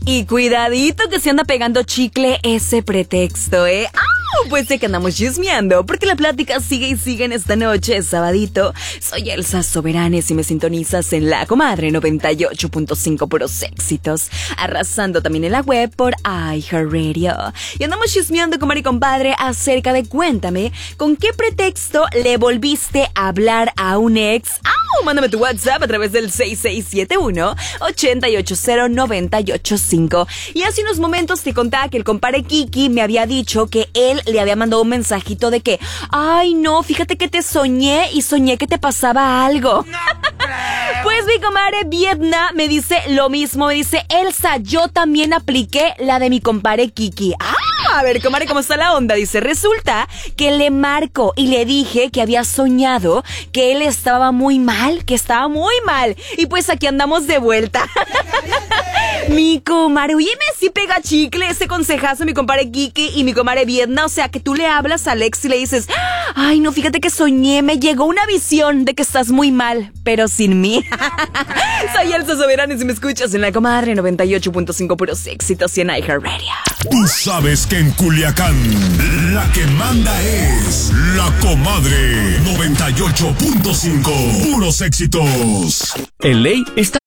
Y cuidadito que se anda pegando chicle ese pretexto, ¿eh? Pues sé que andamos chismeando, porque la plática sigue y sigue en esta noche, sabadito. Soy Elsa Soberanes y me sintonizas en La Comadre 98.5, puros éxitos. Arrasando también en la web por iHeartRadio. Y andamos chismeando, comadre y compadre, acerca de cuéntame, ¿con qué pretexto le volviste a hablar a un ex? Mándame tu WhatsApp a través del 6671-880985. Y hace unos momentos te contaba que el compadre Kiki me había dicho que él le había mandado un mensajito de que, ay no, fíjate que te soñé y soñé que te pasaba algo. No, pues mi comadre Vietna me dice lo mismo, me dice, Elsa, yo también apliqué la de mi compadre Kiki. A ver, comadre, ¿cómo está la onda? Dice, resulta que le marco y le dije que había soñado que él estaba muy mal, que estaba muy mal. Y pues aquí andamos de vuelta. Mi comadre, oye, sí pega chicle ese consejazo, mi compadre Kiki y mi comadre Vietna. O sea, que tú le hablas a Alex y le dices, ay, no, fíjate que soñé, me llegó una visión de que estás muy mal, pero sin mí. Soy Elsa Soberanes y me escuchas en La Comadre 98.5, puros éxitos y en iHeartRadio. Tú sabes que en Culiacán la que manda es La Comadre 98.5, puros éxitos. En ley está